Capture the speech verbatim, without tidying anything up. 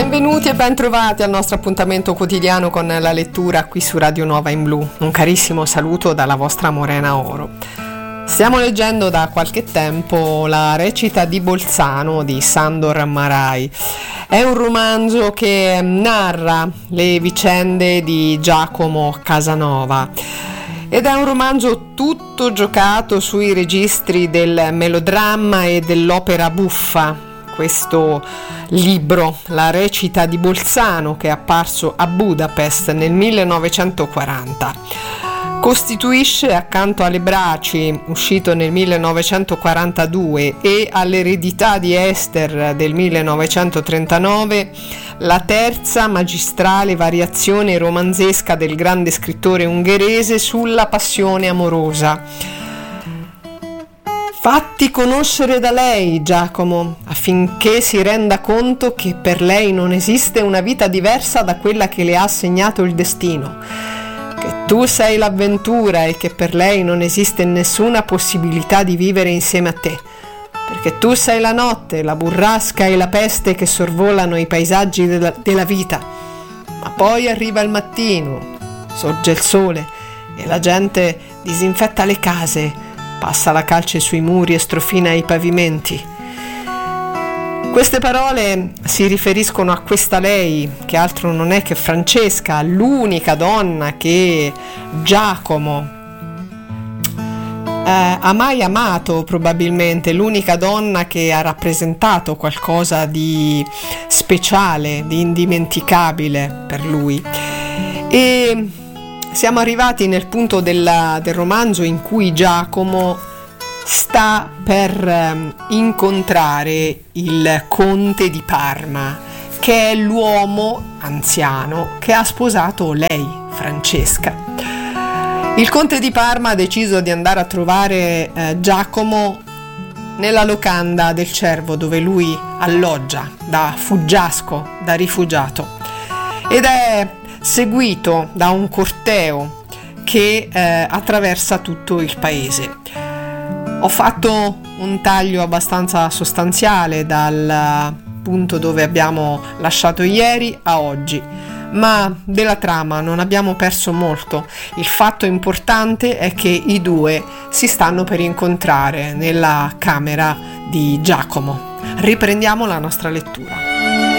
Benvenuti e ben trovati al nostro appuntamento quotidiano con la lettura qui su Radio Nova in Blu. Un carissimo saluto dalla vostra Morena Oro. Stiamo leggendo da qualche tempo La recita di Bolzano di Sandor Márai. È un romanzo che narra le vicende di Giacomo Casanova ed è un romanzo tutto giocato sui registri del melodramma e dell'opera buffa. Questo libro, La recita di Bolzano, che è apparso a Budapest nel millenovecentoquaranta, costituisce, accanto alle Braci, uscito nel millenovecentoquarantadue, e all'Eredità di Ester del millenovecentotrentanove, la terza magistrale variazione romanzesca del grande scrittore ungherese sulla passione amorosa. Fatti conoscere da lei, Giacomo, affinché si renda conto che per lei non esiste una vita diversa da quella che le ha assegnato il destino, che tu sei l'avventura e che per lei non esiste nessuna possibilità di vivere insieme a te, perché tu sei la notte, la burrasca e la peste che sorvolano i paesaggi della, della vita, ma poi arriva il mattino, sorge il sole e la gente disinfetta le case, passa la calce sui muri e strofina i pavimenti. Queste parole si riferiscono a questa lei, che altro non è che Francesca, l'unica donna che Giacomo eh, ha mai amato, probabilmente, l'unica donna che ha rappresentato qualcosa di speciale, di indimenticabile per lui. E siamo arrivati nel punto della, del romanzo in cui Giacomo sta per um, incontrare il conte di Parma, che è l'uomo anziano che ha sposato lei, Francesca. Il conte di Parma ha deciso di andare a trovare eh, Giacomo nella locanda del Cervo, dove lui alloggia da fuggiasco, da rifugiato, ed è seguito da un corteo che eh, attraversa tutto il paese. Ho fatto un taglio abbastanza sostanziale dal punto dove abbiamo lasciato ieri a oggi, ma della trama non abbiamo perso molto. Il fatto importante è che i due si stanno per incontrare nella camera di Giacomo. Riprendiamo la nostra lettura.